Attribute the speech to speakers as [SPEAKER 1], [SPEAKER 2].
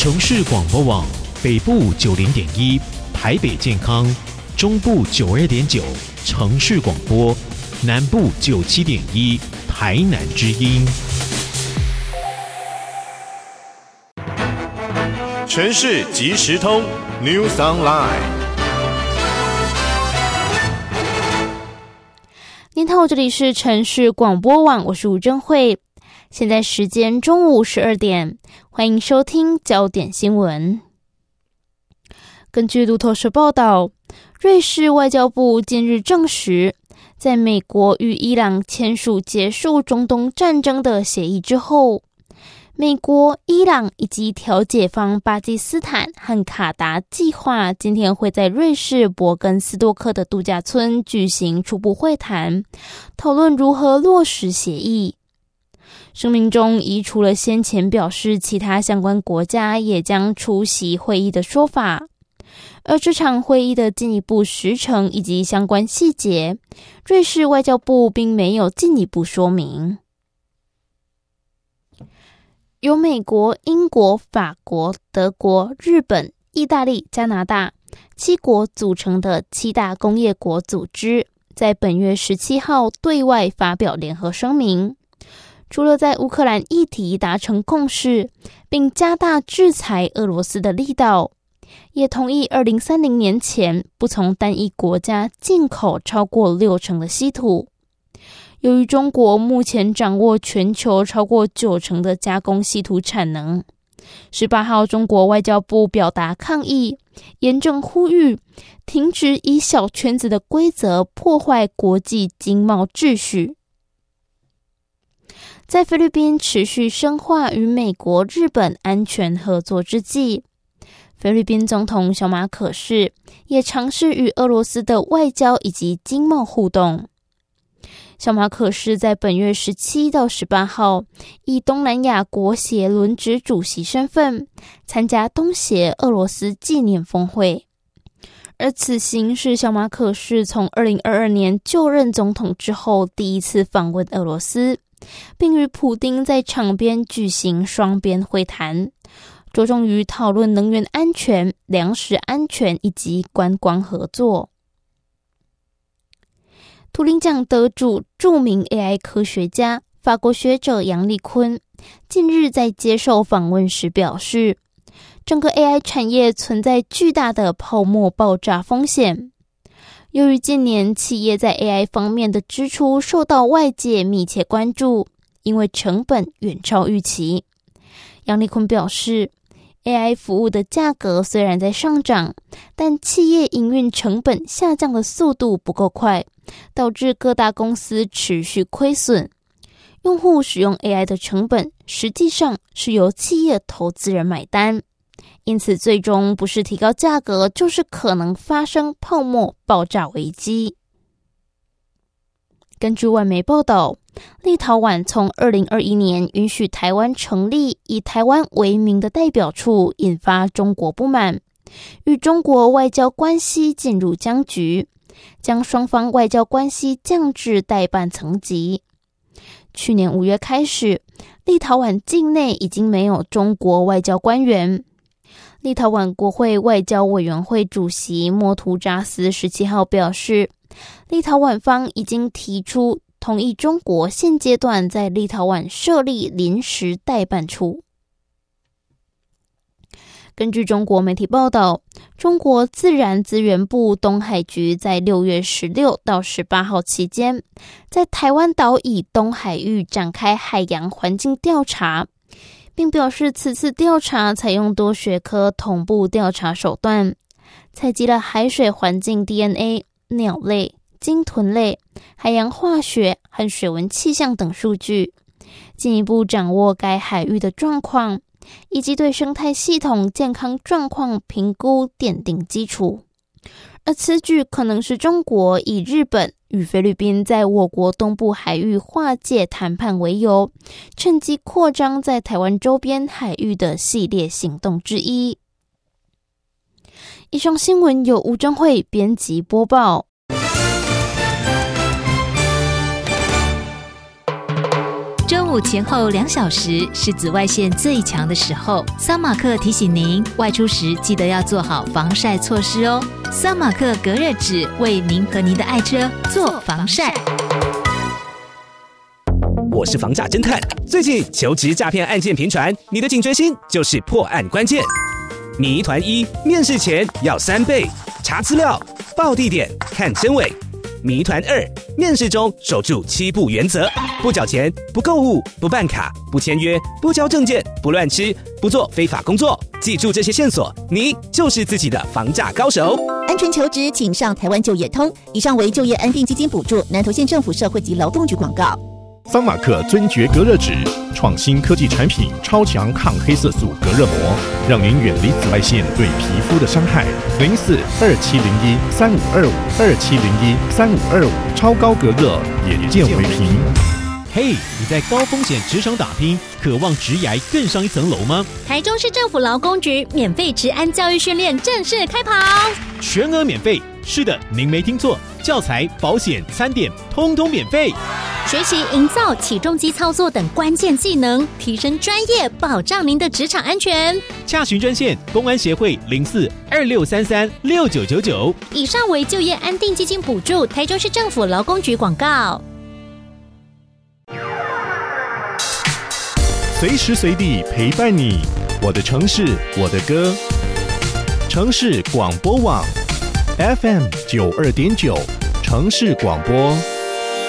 [SPEAKER 1] 城市广播网北部90.1，台北健康，中部92.9，城市广播，南部97.1，台南之音。
[SPEAKER 2] 城市即时通 News Online。
[SPEAKER 3] 您好，这里是城市广播网，我是吴珍慧。现在时间中午12点，欢迎收听焦点新闻。根据路透社报道，瑞士外交部近日证实，在美国与伊朗签署结束中东战争的协议之后，美国、伊朗以及调解方巴基斯坦和卡达计划今天会在瑞士伯根斯多克的度假村举行初步会谈，讨论如何落实协议。声明中移除了先前表示其他相关国家也将出席会议的说法，而这场会议的进一步时程以及相关细节，瑞士外交部并没有进一步说明。由美国、英国、法国、德国、日本、意大利、加拿大7国组成的7大工业国组织，在本月17号对外发表联合声明，除了在乌克兰议题达成共识，并加大制裁俄罗斯的力道，也同意2030年前不从单一国家进口超过60%的稀土。由于中国目前掌握全球超过90%的加工稀土产能，18号中国外交部表达抗议，严正呼吁停止以小圈子的规则破坏国际经贸秩序。在菲律宾持续深化与美国、日本安全合作之际，菲律宾总统小马可仕也尝试与俄罗斯的外交以及经贸互动。小马可仕在本月17到18号以东南亚国协轮值主席身份参加东协俄罗斯纪念峰会，而此行是小马可仕从2022年就任总统之后第一次访问俄罗斯，并与普丁在场边举行双边会谈，着重于讨论能源安全、粮食安全以及观光合作。图灵奖得主、著名 AI 科学家、法国学者杨立坤近日在接受访问时表示，整个 AI 产业存在巨大的泡沫爆炸风险。由于近年企业在 AI 方面的支出受到外界密切关注，因为成本远超预期。杨立坤表示， AI 服务的价格虽然在上涨，但企业营运成本下降的速度不够快，导致各大公司持续亏损。用户使用 AI 的成本实际上是由企业投资人买单，因此最终不是提高价格，就是可能发生泡沫爆炸危机。根据外媒报道，立陶宛从2021年允许台湾成立以台湾为名的代表处，引发中国不满，与中国外交关系进入僵局，将双方外交关系降至代办层级。去年5月开始，立陶宛境内已经没有中国外交官员。立陶宛国会外交委员会主席莫图扎斯17号表示，立陶宛方已经提出同意中国现阶段在立陶宛设立临时代办处。根据中国媒体报道，中国自然资源部东海局在6月16到18号期间，在台湾岛以东海域展开海洋环境调查，并表示此次调查采用多学科同步调查手段，采集了海水环境 DNA、鸟类、鲸豚类、海洋化学和水文气象等数据，进一步掌握该海域的状况，以及对生态系统健康状况评估奠定基础。而此举可能是中国以日本与菲律宾在我国东部海域划界谈判为由，趁机扩张在台湾周边海域的系列行动之一。以上新闻由吴珍慧编辑播报。
[SPEAKER 4] 周中午前后2小时是紫外线最强的时候。桑马克提醒您，外出时记得要做好防晒措施哦。桑马克隔热纸为您和您的爱车做防晒。
[SPEAKER 5] 我是防诈侦探。最近求职诈骗案件频传，你的警觉心就是破案关键。谜团1，面试前要3倍，查资料、报地点、看真伪。谜团2，面试中守住7不原则：不缴钱、不购物、不办卡、不签约、不交证件、不乱吃、不做非法工作。记住这些线索，你就是自己的防诈高手。
[SPEAKER 6] 安全求职，请上台湾就业通。以上为就业安定基金补助，南投县政府社会及劳动局广告。
[SPEAKER 7] 桑马克尊爵隔热纸，创新科技产品，超强抗黑色素隔热膜，让您远离紫外线对皮肤的伤害。04-2701-3525，2701-3525，超高隔热，眼见为凭。
[SPEAKER 1] 嘿，你在高风险职场打拼，渴望职涯更上一层楼吗？
[SPEAKER 8] 台中市政府劳工局免费职安教育训练正式开跑，
[SPEAKER 1] 全额免费。是的，您没听错，教材、保险、餐点，通通免费。
[SPEAKER 8] 学习营造、起重机操作等关键技能，提升专业，保障您的职场安全。
[SPEAKER 1] 洽询专线：公安协会04-2633-6999。
[SPEAKER 8] 以上为就业安定基金补助，台中市政府劳工局广告。
[SPEAKER 7] 随时随地陪伴你，我的城市，我的歌。城市广播网 FM92.9，城市广播。